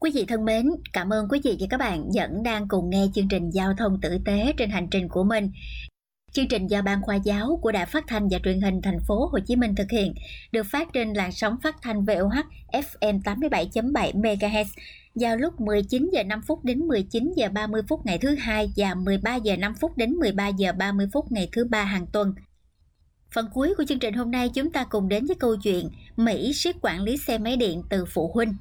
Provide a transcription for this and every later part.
Quý vị thân mến, cảm ơn quý vị và các bạn vẫn đang cùng nghe chương trình Giao thông tử tế trên hành trình của mình. Chương trình do Ban Khoa giáo của Đài Phát thanh và Truyền hình Thành phố Hồ Chí Minh thực hiện, được phát trên làn sóng phát thanh VOH FM 87.7 MHz vào lúc 19 giờ 5 phút đến 19 giờ 30 phút ngày thứ hai và 13 giờ 5 phút đến 13 giờ 30 phút ngày thứ ba hàng tuần. Phần cuối của chương trình hôm nay chúng ta cùng đến với câu chuyện Mỹ siết quản lý xe máy điện từ phụ huynh.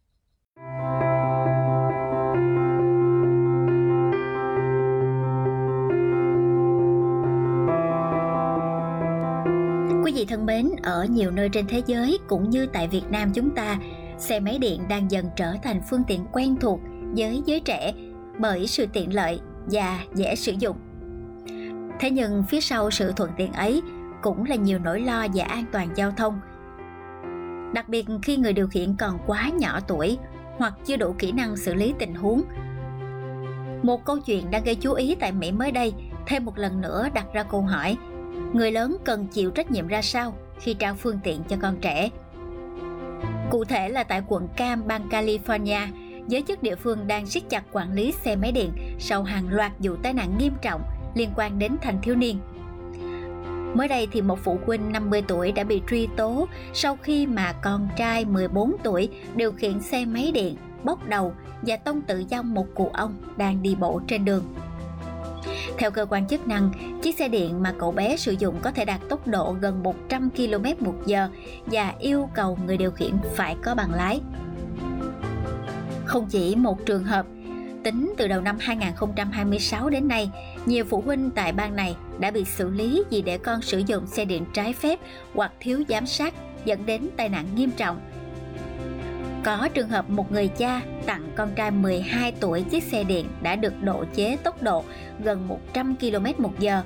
Quý vị thân mến, ở nhiều nơi trên thế giới cũng như tại Việt Nam chúng ta, xe máy điện đang dần trở thành phương tiện quen thuộc với giới trẻ bởi sự tiện lợi và dễ sử dụng. Thế nhưng phía sau sự thuận tiện ấy cũng là nhiều nỗi lo về an toàn giao thông. Đặc biệt khi người điều khiển còn quá nhỏ tuổi hoặc chưa đủ kỹ năng xử lý tình huống. Một câu chuyện đang gây chú ý tại Mỹ mới đây thêm một lần nữa đặt ra câu hỏi: người lớn cần chịu trách nhiệm ra sao khi trao phương tiện cho con trẻ? Cụ thể là tại quận Cam, bang California, giới chức địa phương đang siết chặt quản lý xe máy điện sau hàng loạt vụ tai nạn nghiêm trọng liên quan đến thanh thiếu niên. Mới đây thì một phụ huynh 50 tuổi đã bị truy tố sau khi mà con trai 14 tuổi điều khiển xe máy điện bốc đầu và tông tử vong một cụ ông đang đi bộ trên đường. Theo cơ quan chức năng, chiếc xe điện mà cậu bé sử dụng có thể đạt tốc độ gần 100 km/h và yêu cầu người điều khiển phải có bằng lái. Không chỉ một trường hợp, tính từ đầu năm 2026 đến nay, nhiều phụ huynh tại bang này đã bị xử lý vì để con sử dụng xe điện trái phép hoặc thiếu giám sát dẫn đến tai nạn nghiêm trọng. Có trường hợp một người cha tặng con trai 12 tuổi chiếc xe điện đã được độ chế tốc độ gần 100 km/h.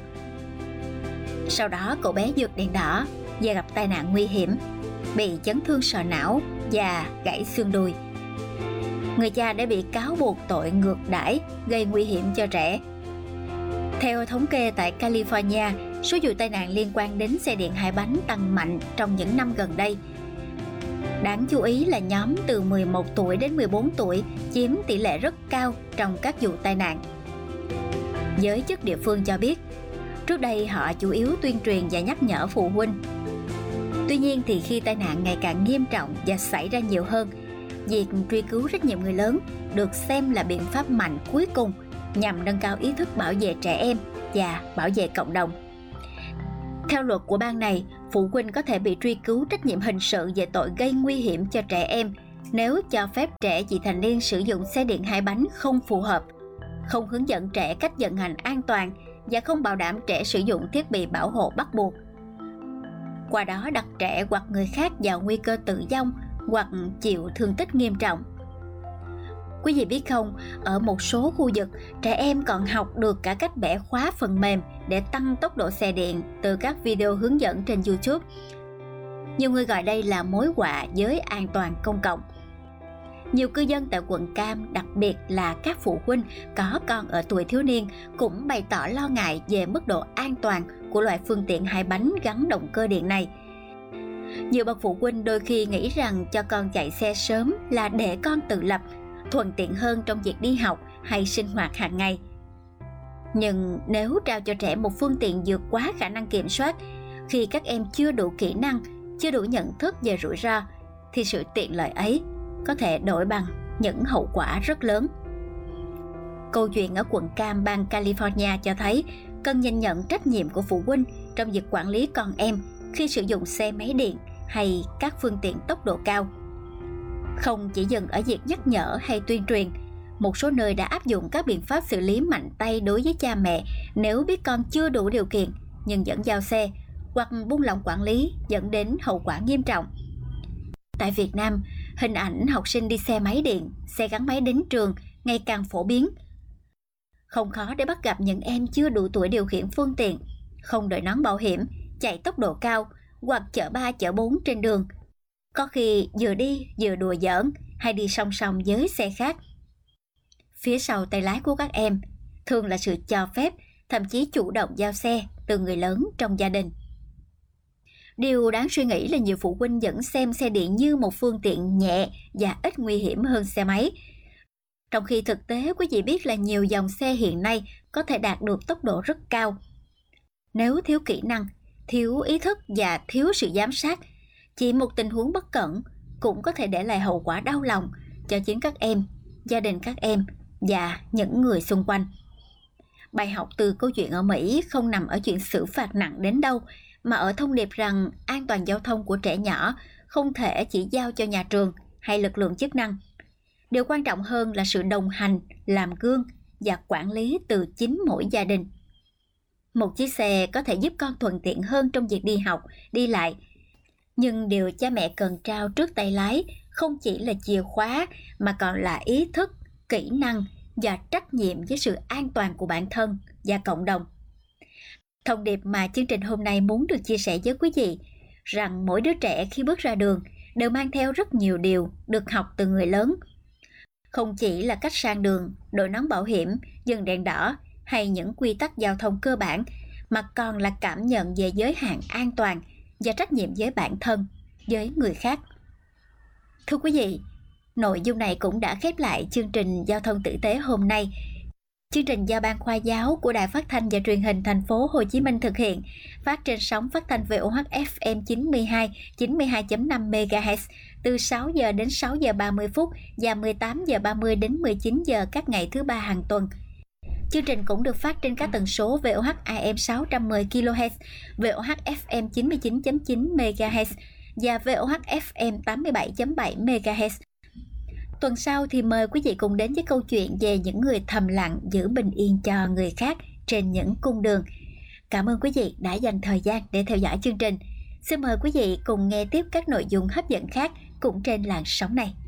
Sau đó cậu bé vượt đèn đỏ và gặp tai nạn nguy hiểm, bị chấn thương sọ não và gãy xương đùi. Người cha đã bị cáo buộc tội ngược đãi gây nguy hiểm cho trẻ. Theo thống kê tại California, số vụ tai nạn liên quan đến xe điện hai bánh tăng mạnh trong những năm gần đây. Đáng chú ý là nhóm từ 11 tuổi đến 14 tuổi chiếm tỷ lệ rất cao trong các vụ tai nạn. Giới chức địa phương cho biết, trước đây họ chủ yếu tuyên truyền và nhắc nhở phụ huynh. Tuy nhiên thì khi tai nạn ngày càng nghiêm trọng và xảy ra nhiều hơn, việc truy cứu trách nhiệm người lớn được xem là biện pháp mạnh cuối cùng nhằm nâng cao ý thức bảo vệ trẻ em và bảo vệ cộng đồng. Theo luật của bang này, phụ huynh có thể bị truy cứu trách nhiệm hình sự về tội gây nguy hiểm cho trẻ em nếu cho phép trẻ vị thành niên sử dụng xe điện hai bánh không phù hợp, không hướng dẫn trẻ cách vận hành an toàn và không bảo đảm trẻ sử dụng thiết bị bảo hộ bắt buộc. Qua đó đặt trẻ hoặc người khác vào nguy cơ tử vong hoặc chịu thương tích nghiêm trọng. Quý vị biết không, ở một số khu vực, trẻ em còn học được cả cách bẻ khóa phần mềm để tăng tốc độ xe điện từ các video hướng dẫn trên YouTube. Nhiều người gọi đây là mối họa với an toàn công cộng. Nhiều cư dân tại quận Cam, đặc biệt là các phụ huynh có con ở tuổi thiếu niên, cũng bày tỏ lo ngại về mức độ an toàn của loại phương tiện hai bánh gắn động cơ điện này. Nhiều bậc phụ huynh đôi khi nghĩ rằng cho con chạy xe sớm là để con tự lập, thuận tiện hơn trong việc đi học hay sinh hoạt hàng ngày. Nhưng nếu trao cho trẻ một phương tiện vượt quá khả năng kiểm soát, khi các em chưa đủ kỹ năng, chưa đủ nhận thức về rủi ro, thì sự tiện lợi ấy có thể đổi bằng những hậu quả rất lớn. Câu chuyện ở quận Cam, bang California cho thấy cần nhìn nhận trách nhiệm của phụ huynh trong việc quản lý con em khi sử dụng xe máy điện hay các phương tiện tốc độ cao. Không chỉ dừng ở việc nhắc nhở hay tuyên truyền, một số nơi đã áp dụng các biện pháp xử lý mạnh tay đối với cha mẹ nếu biết con chưa đủ điều kiện nhưng vẫn giao xe, hoặc buông lỏng quản lý dẫn đến hậu quả nghiêm trọng. Tại Việt Nam, hình ảnh học sinh đi xe máy điện, xe gắn máy đến trường ngày càng phổ biến. Không khó để bắt gặp những em chưa đủ tuổi điều khiển phương tiện, không đội nón bảo hiểm, chạy tốc độ cao hoặc chở 3 chở 4 trên đường. Có khi vừa đi vừa đùa giỡn hay đi song song với xe khác. Phía sau tay lái của các em thường là sự cho phép, thậm chí chủ động giao xe từ người lớn trong gia đình. Điều đáng suy nghĩ là nhiều phụ huynh vẫn xem xe điện như một phương tiện nhẹ và ít nguy hiểm hơn xe máy. Trong khi thực tế quý vị biết là nhiều dòng xe hiện nay có thể đạt được tốc độ rất cao. Nếu thiếu kỹ năng, thiếu ý thức và thiếu sự giám sát, chỉ một tình huống bất cẩn cũng có thể để lại hậu quả đau lòng cho chính các em, gia đình các em và những người xung quanh. Bài học từ câu chuyện ở Mỹ không nằm ở chuyện xử phạt nặng đến đâu, mà ở thông điệp rằng an toàn giao thông của trẻ nhỏ không thể chỉ giao cho nhà trường hay lực lượng chức năng. Điều quan trọng hơn là sự đồng hành, làm gương và quản lý từ chính mỗi gia đình. Một chiếc xe có thể giúp con thuận tiện hơn trong việc đi học, đi lại. Nhưng điều cha mẹ cần trao trước tay lái không chỉ là chìa khóa mà còn là ý thức, kỹ năng và trách nhiệm với sự an toàn của bản thân và cộng đồng. Thông điệp mà chương trình hôm nay muốn được chia sẻ với quý vị rằng mỗi đứa trẻ khi bước ra đường đều mang theo rất nhiều điều được học từ người lớn. Không chỉ là cách sang đường, đội nón bảo hiểm, dừng đèn đỏ hay những quy tắc giao thông cơ bản, mà còn là cảm nhận về giới hạn an toàn và trách nhiệm với bản thân, với người khác. Thưa quý vị, nội dung này cũng đã khép lại chương trình Giao thông tử tế hôm nay. Chương trình do Ban Khoa giáo của Đài Phát thanh và Truyền hình Thành phố Hồ Chí Minh thực hiện, phát trên sóng phát thanh VOH FM 92.5 MHz từ 6 giờ đến 6 giờ 30 phút và 18 giờ 30 đến 19 giờ các ngày thứ ba hàng tuần. Chương trình cũng được phát trên các tần số VOH AM 610 kHz, VOH FM 99.9 MHz và VOH FM 87.7 MHz. Tuần sau thì mời quý vị cùng đến với câu chuyện về những người thầm lặng giữ bình yên cho người khác trên những cung đường. Cảm ơn quý vị đã dành thời gian để theo dõi chương trình. Xin mời quý vị cùng nghe tiếp các nội dung hấp dẫn khác cũng trên làn sóng này.